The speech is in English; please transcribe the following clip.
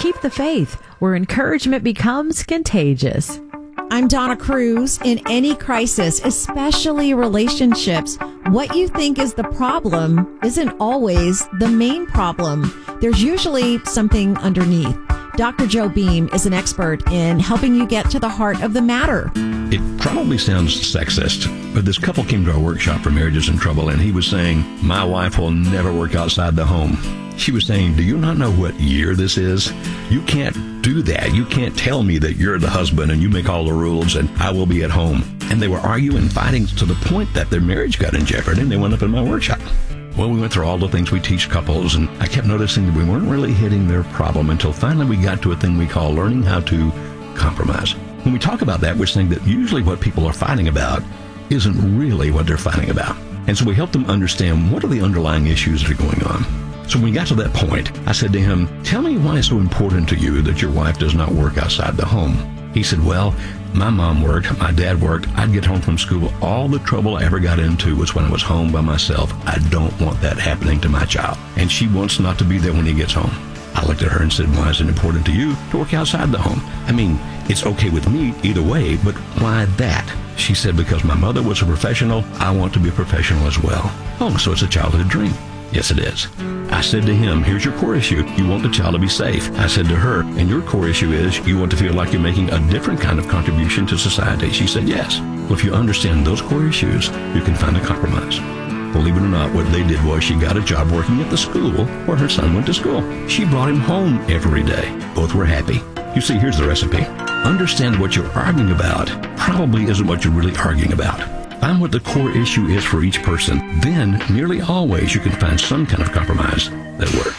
Keep the Faith, where encouragement becomes contagious. I'm Donna Cruz. In any crisis, especially relationships, what you think is the problem isn't always the main problem. There's usually something underneath. Dr. Joe Beam is an expert in helping you get to the heart of the matter. It probably sounds sexist, but this couple came to our workshop for Marriages in Trouble, and he was saying, my wife will never work outside the home. She was saying, do you not know what year this is? You can't do that. You can't tell me that you're the husband and you make all the rules and I will be at home. And they were arguing and fighting to the point that their marriage got in jeopardy, and they went up in my workshop. Well, we went through all the things we teach couples, and I kept noticing that we weren't really hitting their problem until finally we got to a thing we call learning how to compromise. When we talk about that, we're saying that usually what people are fighting about isn't really what they're fighting about. And so we help them understand what are the underlying issues that are going on. So when we got to that point, I said to him, tell me why it's so important to you that your wife does not work outside the home. He said, well, my mom worked, my dad worked, I'd get home from school. All the trouble I ever got into was when I was home by myself. I don't want that happening to my child. And she wants not to be there when he gets home. I looked at her and said, why is it important to you to work outside the home? I mean, it's okay with me either way, but why that? She said, because my mother was a professional, I want to be a professional as well. Oh, so it's a childhood dream. Yes, it is. I said to him, here's your core issue. You want the child to be safe. I said to her, and your core issue is you want to feel like you're making a different kind of contribution to society. She said, yes. Well, if you understand those core issues, you can find a compromise. Believe it or not, what they did was she got a job working at the school where her son went to school. She brought him home every day. Both were happy. You see, here's the recipe. Understand what you're arguing about probably isn't what you're really arguing about. Find what the core issue is for each person. Then, nearly always, you can find some kind of compromise that works.